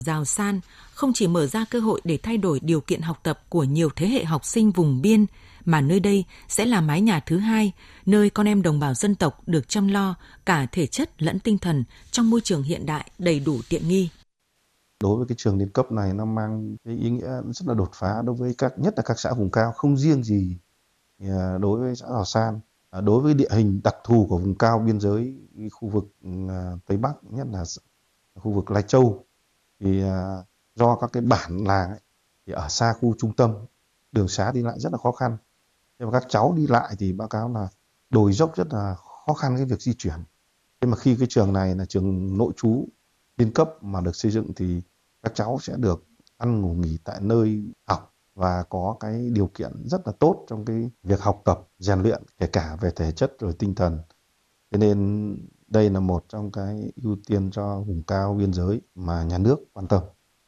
Giào San không chỉ mở ra cơ hội để thay đổi điều kiện học tập của nhiều thế hệ học sinh vùng biên, mà nơi đây sẽ là mái nhà thứ hai, nơi con em đồng bào dân tộc được chăm lo cả thể chất lẫn tinh thần trong môi trường hiện đại đầy đủ tiện nghi. Đối với cái trường liên cấp này, nó mang cái ý nghĩa rất là đột phá đối với nhất là các xã vùng cao, không riêng gì đối với xã Giào San. Đối với địa hình đặc thù của vùng cao biên giới khu vực Tây Bắc, nhất là khu vực Lai Châu, thì do các cái bản làng ấy, thì ở xa khu trung tâm, đường xá đi lại rất là khó khăn. Nhưng mà các cháu đi lại thì báo cáo là đồi dốc rất là khó khăn cái việc di chuyển. Nhưng mà khi cái trường này là trường nội trú liên cấp mà được xây dựng thì các cháu sẽ được ăn ngủ nghỉ tại nơi học và có cái điều kiện rất là tốt trong cái việc học tập, rèn luyện, kể cả về thể chất rồi tinh thần. Cho nên đây là một trong cái ưu tiên cho vùng cao biên giới mà nhà nước quan tâm.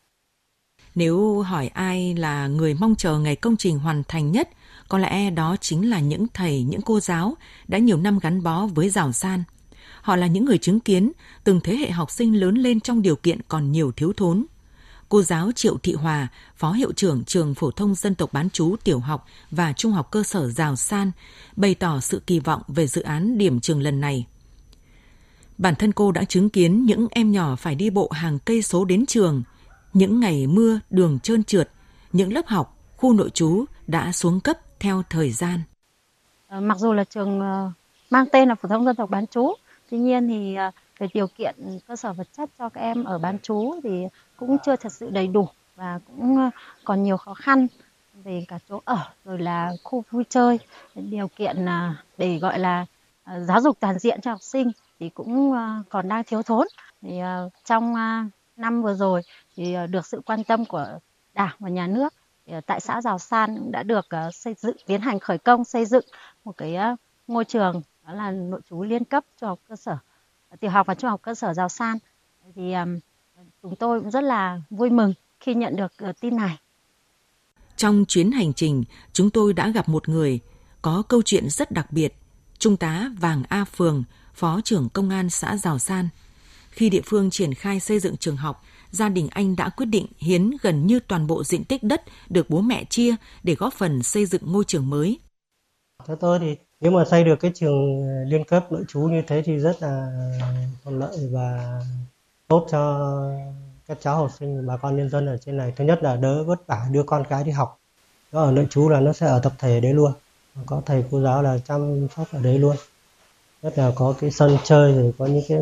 Nếu hỏi ai là người mong chờ ngày công trình hoàn thành nhất, có lẽ đó chính là những thầy, những cô giáo đã nhiều năm gắn bó với Giào San. Họ là những người chứng kiến từng thế hệ học sinh lớn lên trong điều kiện còn nhiều thiếu thốn. Cô giáo Triệu Thị Hòa, Phó Hiệu trưởng Trường Phổ thông Dân tộc bán trú tiểu học và trung học cơ sở Giào San, bày tỏ sự kỳ vọng về dự án điểm trường lần này. Bản thân cô đã chứng kiến những em nhỏ phải đi bộ hàng cây số đến trường, những ngày mưa đường trơn trượt, những lớp học, khu nội trú đã xuống cấp theo thời gian. Mặc dù là trường mang tên là Phổ thông Dân tộc bán trú, tuy nhiên thì về điều kiện cơ sở vật chất cho các em ở bán trú thì cũng chưa thật sự đầy đủ và cũng còn nhiều khó khăn về cả chỗ ở rồi là khu vui chơi, điều kiện để gọi là giáo dục toàn diện cho học sinh thì cũng còn đang thiếu thốn. Thì trong năm vừa rồi thì được sự quan tâm của Đảng và Nhà nước, tại xã Giào San cũng đã được tiến hành khởi công xây dựng một cái ngôi trường, đó là nội trú liên cấp trung học cơ sở tiểu học và trung học cơ sở Giào San. Thì chúng tôi cũng rất là vui mừng khi nhận được tin này. Trong chuyến hành trình, chúng tôi đã gặp một người có câu chuyện rất đặc biệt, Trung tá Vàng A Phường, Phó trưởng Công an xã Giào San. Khi địa phương triển khai xây dựng trường học, gia đình anh đã quyết định hiến gần như toàn bộ diện tích đất được bố mẹ chia để góp phần xây dựng ngôi trường mới. Theo tôi thì nếu mà xây được cái trường liên cấp nội trú như thế thì rất là thuận lợi và tốt cho các cháu học sinh, bà con nhân dân ở trên này. Thứ nhất là đỡ vất vả đưa con cái đi học. Đó, ở nội trú là nó sẽ ở tập thể đấy luôn, có thầy cô giáo là chăm sóc ở đấy luôn. Nhất là có cái sân chơi rồi có những cái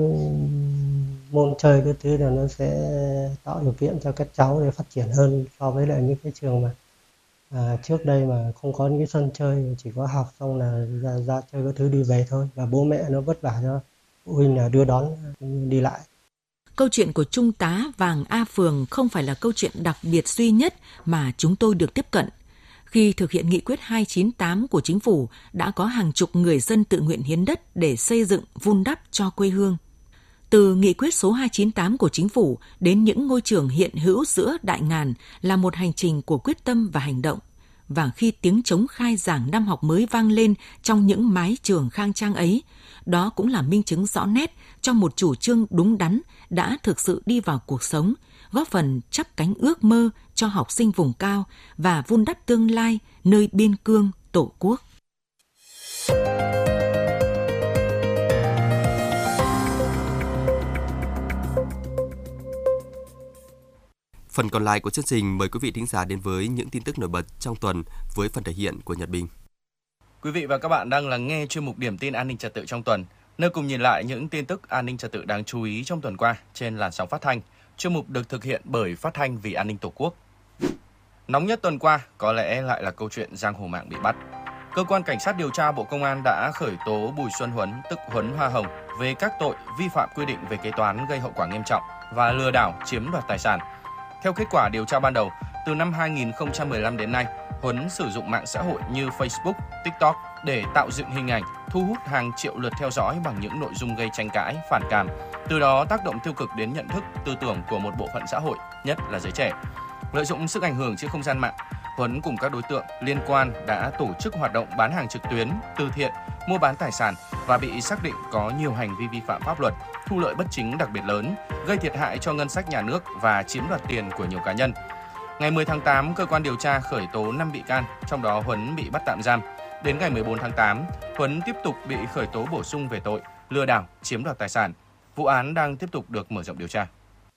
môn chơi cái thứ là nó sẽ tạo điều kiện cho các cháu để phát triển hơn so với lại những cái trường mà trước đây mà không có những cái sân chơi, chỉ có học xong là ra chơi các thứ đi về thôi, và bố mẹ nó vất vả cho phụ huynh là đưa đón đi lại. Câu chuyện của Trung tá Vàng A Phường không phải là câu chuyện đặc biệt duy nhất mà chúng tôi được tiếp cận. Khi thực hiện nghị quyết 298 của chính phủ, đã có hàng chục người dân tự nguyện hiến đất để xây dựng, vun đắp cho quê hương. Từ nghị quyết số 298 của chính phủ đến những ngôi trường hiện hữu giữa đại ngàn là một hành trình của quyết tâm và hành động. Và khi tiếng trống khai giảng năm học mới vang lên trong những mái trường khang trang ấy, đó cũng là minh chứng rõ nét cho một chủ trương đúng đắn đã thực sự đi vào cuộc sống, góp phần chắp cánh ước mơ cho học sinh vùng cao và vun đắp tương lai nơi biên cương Tổ quốc. Phần còn lại của chương trình mời quý vị thính giả đến với những tin tức nổi bật trong tuần với phần thể hiện của Nhật Bình. Quý vị và các bạn đang lắng nghe chuyên mục Điểm tin an ninh trật tự trong tuần, nơi cùng nhìn lại những tin tức an ninh trật tự đáng chú ý trong tuần qua trên làn sóng phát thanh. Chuyên mục được thực hiện bởi Phát thanh vì an ninh Tổ quốc. Nóng nhất tuần qua có lẽ lại là câu chuyện giang hồ mạng bị bắt. Cơ quan Cảnh sát điều tra Bộ Công an đã khởi tố Bùi Xuân Huấn, tức Huấn Hoa Hồng, về các tội vi phạm quy định về kế toán gây hậu quả nghiêm trọng và lừa đảo chiếm đoạt tài sản. Theo kết quả điều tra ban đầu, từ năm 2015 đến nay, Huấn sử dụng mạng xã hội như Facebook, TikTok để tạo dựng hình ảnh, thu hút hàng triệu lượt theo dõi bằng những nội dung gây tranh cãi, phản cảm, từ đó tác động tiêu cực đến nhận thức, tư tưởng của một bộ phận xã hội, nhất là giới trẻ. Lợi dụng sức ảnh hưởng trên không gian mạng, Huấn cùng các đối tượng liên quan đã tổ chức hoạt động bán hàng trực tuyến, từ thiện mua bán tài sản và bị xác định có nhiều hành vi vi phạm pháp luật, thu lợi bất chính đặc biệt lớn, gây thiệt hại cho ngân sách nhà nước và chiếm đoạt tiền của nhiều cá nhân. Ngày 10 tháng 8, cơ quan điều tra khởi tố 5 bị can, trong đó Huấn bị bắt tạm giam. Đến ngày 14 tháng 8, Huấn tiếp tục bị khởi tố bổ sung về tội lừa đảo, chiếm đoạt tài sản. Vụ án đang tiếp tục được mở rộng điều tra.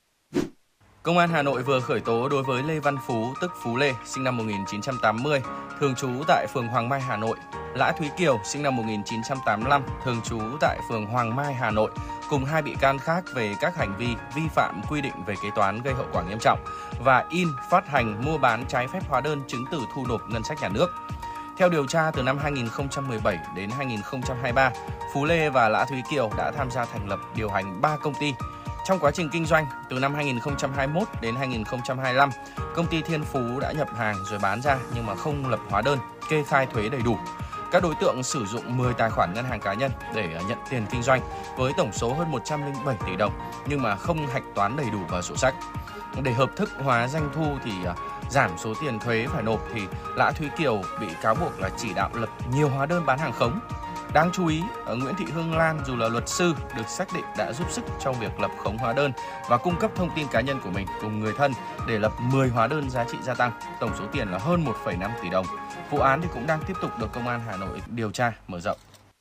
Công an Hà Nội vừa khởi tố đối với Lê Văn Phú, tức Phú Lê, sinh năm 1980, thường trú tại phường Hoàng Mai, Hà Nội, Lã Thúy Kiều, sinh năm 1985, thường trú tại phường Hoàng Mai, Hà Nội, cùng 2 bị can khác về các hành vi vi phạm quy định về kế toán gây hậu quả nghiêm trọng và in, phát hành, mua bán trái phép hóa đơn chứng từ thu nộp ngân sách nhà nước. Theo điều tra, từ năm 2017 đến 2023, Phú Lê và Lã Thúy Kiều đã tham gia thành lập điều hành 3 công ty. Trong quá trình kinh doanh, từ năm 2021 đến 2025, công ty Thiên Phú đã nhập hàng rồi bán ra nhưng mà không lập hóa đơn, kê khai thuế đầy đủ. Các đối tượng sử dụng 10 tài khoản ngân hàng cá nhân để nhận tiền kinh doanh với tổng số hơn 107 tỷ đồng nhưng mà không hạch toán đầy đủ vào sổ sách. Để hợp thức hóa doanh thu thì giảm số tiền thuế phải nộp thì Lã Thúy Kiều bị cáo buộc là chỉ đạo lập nhiều hóa đơn bán hàng khống. Đáng chú ý, Nguyễn Thị Hương Lan dù là luật sư được xác định đã giúp sức trong việc lập khống hóa đơn và cung cấp thông tin cá nhân của mình cùng người thân để lập 10 hóa đơn giá trị gia tăng, tổng số tiền là hơn 1,5 tỷ đồng. Vụ án thì cũng đang tiếp tục được Công an Hà Nội điều tra mở rộng.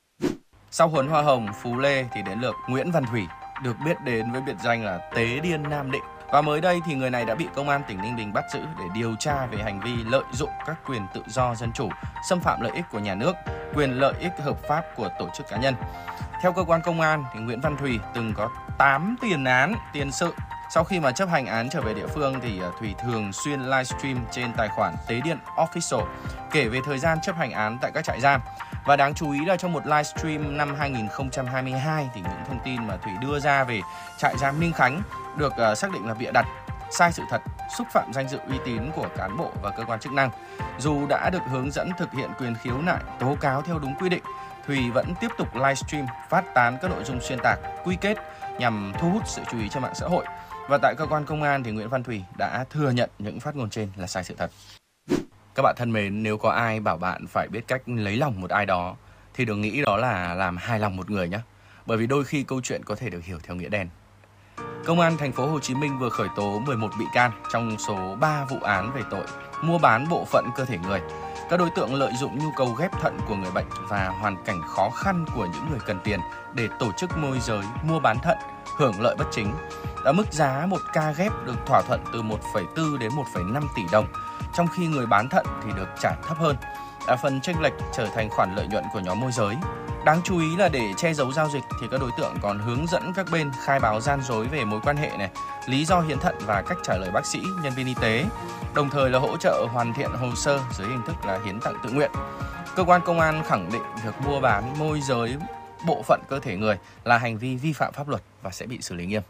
Sau Huấn Hoa Hồng, Phú Lê thì đến lượt Nguyễn Văn Thủy, được biết đến với biệt danh là Tế Điên Nam Định. Và mới đây thì người này đã bị Công an tỉnh Ninh Bình bắt giữ để điều tra về hành vi lợi dụng các quyền tự do dân chủ, xâm phạm lợi ích của nhà nước, quyền lợi ích hợp pháp của tổ chức cá nhân. Theo cơ quan công an thì Nguyễn Văn Thủy từng có 8 tiền án tiền sự. Sau khi mà chấp hành án trở về địa phương thì Thủy thường xuyên livestream trên tài khoản Tế Điện Official kể về thời gian chấp hành án tại các trại giam. Và đáng chú ý là trong một livestream năm 2022 thì những thông tin mà Thủy đưa ra về trại giam Ninh Khánh được xác định là bịa đặt, sai sự thật, xúc phạm danh dự uy tín của cán bộ và cơ quan chức năng. Dù đã được hướng dẫn thực hiện quyền khiếu nại, tố cáo theo đúng quy định, Thủy vẫn tiếp tục livestream phát tán các nội dung xuyên tạc, quy kết nhằm thu hút sự chú ý trên mạng xã hội. Và tại cơ quan công an thì Nguyễn Văn Thủy đã thừa nhận những phát ngôn trên là sai sự thật. Các bạn thân mến, nếu có ai bảo bạn phải biết cách lấy lòng một ai đó thì đừng nghĩ đó là làm hài lòng một người nhé. Bởi vì đôi khi câu chuyện có thể được hiểu theo nghĩa đen. Công an thành phố Hồ Chí Minh vừa khởi tố 11 bị can trong số 3 vụ án về tội mua bán bộ phận cơ thể người. Các đối tượng lợi dụng nhu cầu ghép thận của người bệnh và hoàn cảnh khó khăn của những người cần tiền để tổ chức môi giới mua bán thận, hưởng lợi bất chính. Mức giá một ca ghép được thỏa thuận từ 1,4 đến 1,5 tỷ đồng, trong khi người bán thận thì được trả thấp hơn. Phần chênh lệch trở thành khoản lợi nhuận của nhóm môi giới. Đáng chú ý là để che giấu giao dịch thì các đối tượng còn hướng dẫn các bên khai báo gian dối về mối quan hệ này, lý do hiến thận và cách trả lời bác sĩ, nhân viên y tế, đồng thời là hỗ trợ hoàn thiện hồ sơ dưới hình thức là hiến tặng tự nguyện. Cơ quan công an khẳng định việc mua bán, môi giới bộ phận cơ thể người là hành vi vi phạm pháp luật và sẽ bị xử lý nghiêm.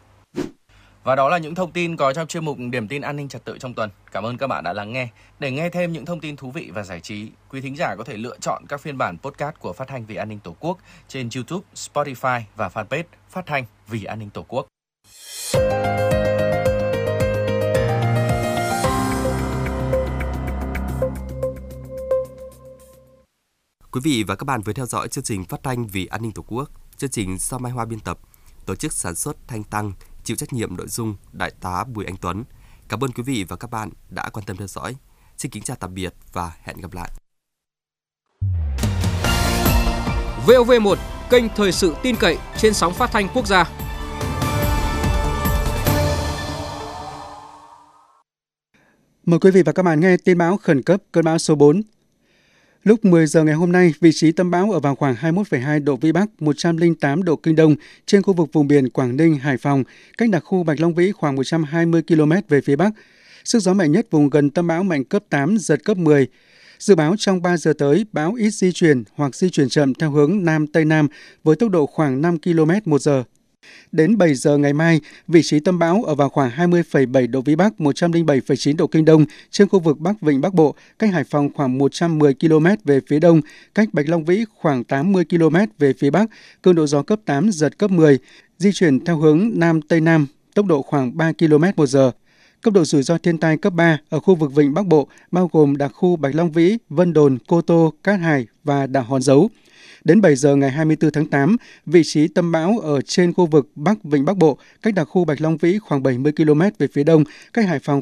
Và đó là những thông tin có trong chuyên mục Điểm tin an ninh trật tự trong tuần. Cảm ơn các bạn đã lắng nghe. Để nghe thêm những thông tin thú vị và giải trí, quý thính giả có thể lựa chọn các phiên bản podcast của Phát thanh Vì An ninh Tổ quốc trên YouTube, Spotify và fanpage Phát thanh Vì An ninh Tổ quốc. Quý vị và các bạn vừa theo dõi chương trình Phát thanh Vì An ninh Tổ quốc. Chương trình do Mai Hoa biên tập, tổ chức sản xuất Thanh Tăng, chịu trách nhiệm nội dung Đại tá Bùi Anh Tuấn. Cảm ơn quý vị và các bạn đã quan tâm theo dõi. Xin kính chào tạm biệt và hẹn gặp lại. VOV1, kênh thời sự tin cậy trên sóng phát thanh quốc gia. Mời quý vị và các bạn nghe tin báo khẩn cấp cơn bão số 4. Lúc 10 giờ ngày hôm nay, vị trí tâm bão ở vào khoảng 21,2 độ Vĩ Bắc, 108 độ Kinh Đông trên khu vực vùng biển Quảng Ninh, Hải Phòng, cách đặc khu Bạch Long Vĩ khoảng 120 km về phía Bắc. Sức gió mạnh nhất vùng gần tâm bão mạnh cấp 8, giật cấp 10. Dự báo trong 3 giờ tới, bão ít di chuyển hoặc di chuyển chậm theo hướng Nam-Tây Nam với tốc độ khoảng 5 km/h. Đến 7 giờ ngày mai, vị trí tâm bão ở vào khoảng 20,7 độ Vĩ Bắc, 107,9 độ Kinh Đông trên khu vực Bắc Vịnh Bắc Bộ, cách Hải Phòng khoảng 110 km về phía đông, cách Bạch Long Vĩ khoảng 80 km về phía Bắc, cường độ gió cấp 8, giật cấp 10, di chuyển theo hướng Nam-Tây Nam, tốc độ khoảng 3 km/h. Cấp độ rủi ro thiên tai cấp 3 ở khu vực Vịnh Bắc Bộ, bao gồm đặc khu Bạch Long Vĩ, Vân Đồn, Cô Tô, Cát Hải và đảo Hòn Dấu. Đến 7 giờ ngày 24 tháng 8, vị trí tâm bão ở trên khu vực Bắc Vịnh Bắc Bộ, cách đặc khu Bạch Long Vĩ khoảng 70 km về phía đông, cách Hải Phòng